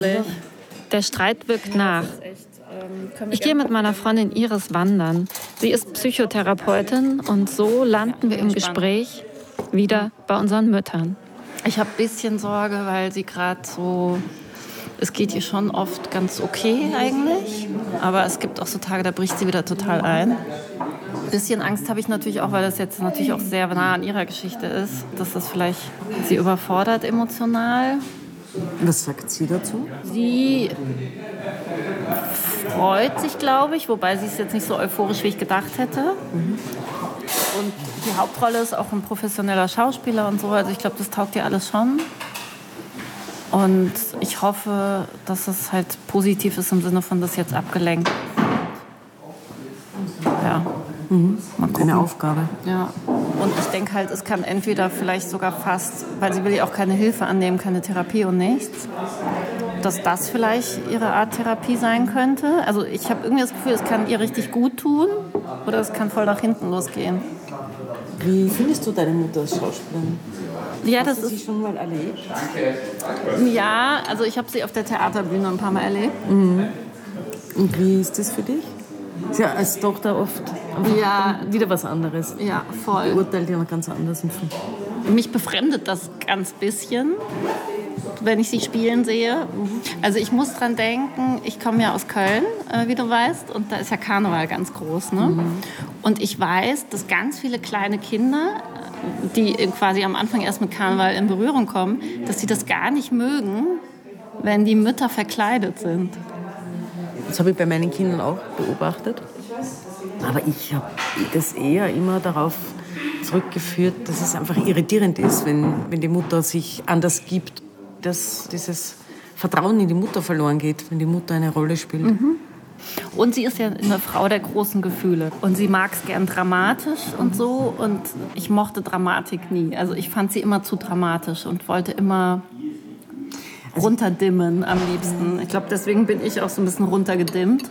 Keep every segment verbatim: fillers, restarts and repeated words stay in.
Der Streit wirkt nach. Ich gehe mit meiner Freundin Iris wandern. Sie ist Psychotherapeutin und so landen wir im Gespräch wieder bei unseren Müttern. Ich habe ein bisschen Sorge, weil sie gerade so, es geht ihr schon oft ganz okay eigentlich, aber es gibt auch so Tage, da bricht sie wieder total ein. Ein bisschen Angst habe ich natürlich auch, weil das jetzt natürlich auch sehr nah an ihrer Geschichte ist, dass das vielleicht sie überfordert emotional. Was sagt sie dazu? Sie freut sich, glaube ich, wobei sie ist jetzt nicht so euphorisch, wie ich gedacht hätte. Mhm. Und die Hauptrolle ist auch ein professioneller Schauspieler und so, also ich glaube, das taugt ihr alles schon. Und ich hoffe, dass es halt positiv ist im Sinne von, das jetzt abgelenkt. Ja. Mhm. Eine Aufgabe. Ja. Und ich denke halt, es kann entweder vielleicht sogar fast, weil sie will ja auch keine Hilfe annehmen, keine Therapie und nichts, dass das vielleicht ihre Art Therapie sein könnte. Also ich habe irgendwie das Gefühl, es kann ihr richtig gut tun oder es kann voll nach hinten losgehen. Wie findest du deine Mutter als Schauspielerin? Ja, das Hast du sie ist schon mal erlebt? Ja, also ich habe sie auf der Theaterbühne ein paar Mal erlebt. Mhm. Und wie ist das für dich? Ist ja als Tochter oft ja, wieder was anderes. Ja, voll. Beurteilt ja noch ganz anders. Mich befremdet das ganz bisschen, wenn ich sie spielen sehe. Also ich muss dran denken, ich komme ja aus Köln, äh, wie du weißt, und da ist ja Karneval ganz groß. Ne? Mhm. Und ich weiß, dass ganz viele kleine Kinder, die quasi am Anfang erst mit Karneval in Berührung kommen, dass sie das gar nicht mögen, wenn die Mütter verkleidet sind. Das habe ich bei meinen Kindern auch beobachtet. Aber ich habe das eher immer darauf zurückgeführt, dass es einfach irritierend ist, wenn, wenn die Mutter sich anders gibt, dass dieses Vertrauen in die Mutter verloren geht, wenn die Mutter eine Rolle spielt. Mhm. Und sie ist ja eine Frau der großen Gefühle. Und sie mag es gern dramatisch und so. Und ich mochte Dramatik nie. Also ich fand sie immer zu dramatisch und wollte immer runterdimmen am liebsten. Ich glaube, deswegen bin ich auch so ein bisschen runtergedimmt.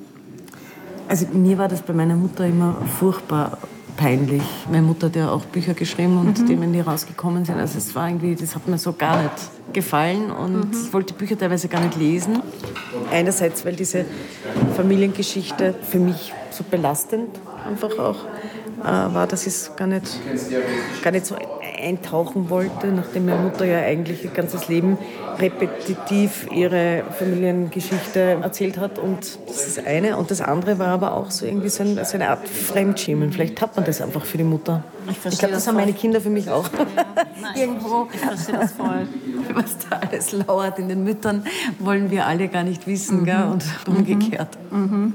Also mir war das bei meiner Mutter immer furchtbar peinlich. Meine Mutter hat ja auch Bücher geschrieben und mhm. Themen, die rausgekommen sind. Also es war irgendwie, das hat mir so gar nicht gefallen und mhm. ich wollte die Bücher teilweise gar nicht lesen. Einerseits, weil diese Familiengeschichte für mich so belastend einfach auch äh, war, dass ich es gar nicht, gar nicht so eintauchen wollte, nachdem meine Mutter ja eigentlich ihr ganzes Leben repetitiv ihre Familiengeschichte erzählt hat. Und das ist das eine. Und das andere war aber auch so irgendwie so, ein, so eine Art Fremdschämen. Vielleicht hat man das einfach für die Mutter. Ich, ich glaube, das, das haben meine Kinder für mich auch. Ja, nein, irgendwo. Ich verstehe das voll. Was da alles lauert in den Müttern, wollen wir alle gar nicht wissen. Mhm. Gell? Und umgekehrt. Mhm.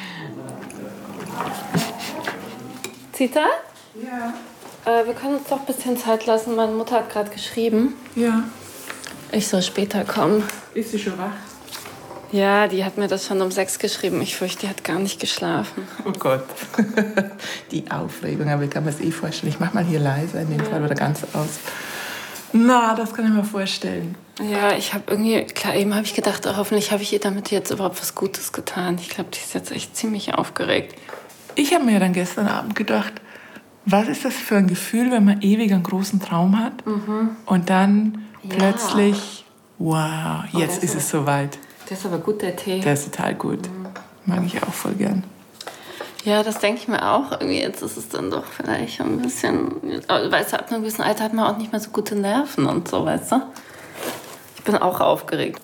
Zita? Ja. Äh, wir können uns doch ein bisschen Zeit lassen. Meine Mutter hat gerade geschrieben. Ja. Ich soll später kommen. Ist sie schon wach? Ja, die hat mir das schon um sechs geschrieben. Ich fürchte, die hat gar nicht geschlafen. Oh Gott. Die Aufregung, aber ich kann mir das eh vorstellen. Ich mach mal hier leiser, in dem Fall oder ganz aus. Na, das kann ich mir vorstellen. Ja, ich habe irgendwie, klar, eben habe ich gedacht, oh, hoffentlich habe ich ihr damit jetzt überhaupt was Gutes getan. Ich glaube, die ist jetzt echt ziemlich aufgeregt. Ich habe mir dann gestern Abend gedacht, was ist das für ein Gefühl, wenn man ewig einen großen Traum hat mhm. und dann ja. plötzlich, wow, jetzt oh, ist es soweit. Der ist aber gut, der Tee. Der ist total gut. Mhm. Mag ich auch voll gern. Ja, das denke ich mir auch. Irgendwie jetzt ist es dann doch vielleicht ein bisschen... Weißt du, ab einem gewissen Alter hat man auch nicht mehr so gute Nerven und so, weißt du? Ich bin auch aufgeregt.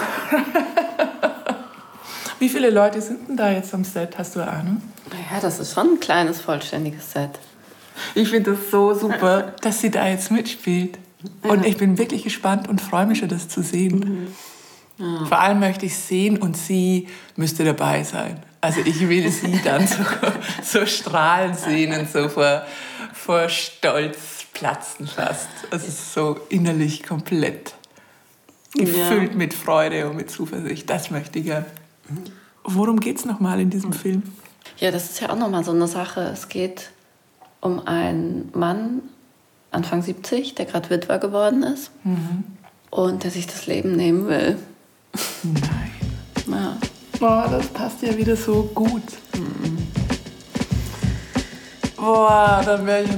Wie viele Leute sind denn da jetzt am Set? Hast du eine Ahnung? Ja, das ist schon ein kleines, vollständiges Set. Ich finde das so super, dass sie da jetzt mitspielt. Ja. Und ich bin wirklich gespannt und freue mich schon, das zu sehen. Mhm. Ja. Vor allem möchte ich sehen und sie müsste dabei sein. Also ich will sie dann so, so strahlen sehen und so vor, vor Stolz platzen fast. Also so innerlich komplett gefüllt ja. mit Freude und mit Zuversicht. Das möchte ich gern. Worum geht es nochmal in diesem Film? Ja, das ist ja auch nochmal so eine Sache. Es geht um einen Mann, Anfang siebzig, der gerade Witwer geworden ist mhm. und der sich das Leben nehmen will. Nein. Ja. Boah, das passt ja wieder so gut. Mhm. Boah, dann wäre ich